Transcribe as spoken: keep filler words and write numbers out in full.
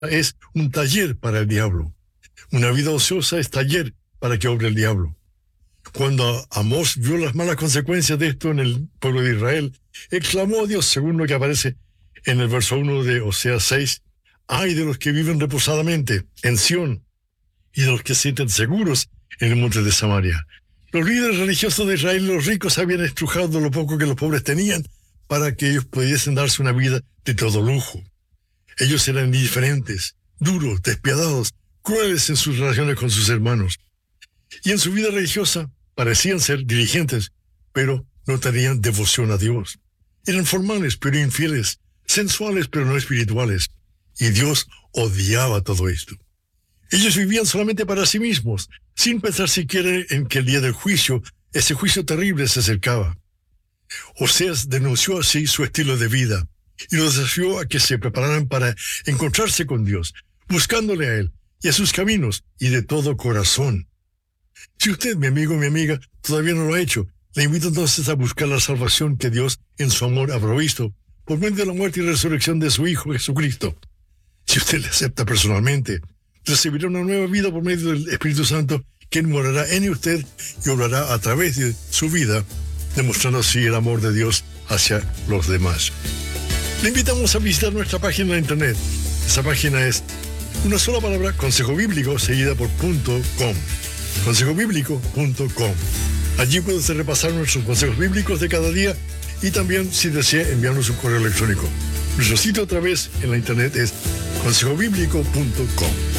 es un taller para el diablo. Una vida ociosa es taller para que obre el diablo. Cuando Amós vio las malas consecuencias de esto en el pueblo de Israel, exclamó a Dios, según lo que aparece en el verso uno de Oseas seis, «Ay de los que viven reposadamente en Sión y de los que se sienten seguros en el monte de Samaria». Los líderes religiosos de Israel y los ricos habían estrujado lo poco que los pobres tenían para que ellos pudiesen darse una vida de todo lujo. Ellos eran indiferentes, duros, despiadados, crueles en sus relaciones con sus hermanos. Y en su vida religiosa parecían ser diligentes, pero no tenían devoción a Dios. Eran formales, pero infieles, sensuales, pero no espirituales. Y Dios odiaba todo esto. Ellos vivían solamente para sí mismos, sin pensar siquiera en que el día del juicio, ese juicio terrible, se acercaba. Oseas denunció así su estilo de vida y los desafió a que se prepararan para encontrarse con Dios, buscándole a Él y a sus caminos y de todo corazón. Si usted, mi amigo o mi amiga, todavía no lo ha hecho, le invito entonces a buscar la salvación que Dios en su amor ha provisto por medio de la muerte y resurrección de su Hijo Jesucristo. Si usted le acepta personalmente, recibirá una nueva vida por medio del Espíritu Santo, quien morará en usted y obrará a través de su vida, demostrando así el amor de Dios hacia los demás. Le invitamos a visitar nuestra página de internet. Esa página es una sola palabra, consejo bíblico, seguida por .com. consejo bíblico punto com. Allí puede usted repasar nuestros consejos bíblicos de cada día y también, si desea, enviarnos un correo electrónico. Nuestro sitio otra vez en la internet es consejo bíblico punto com.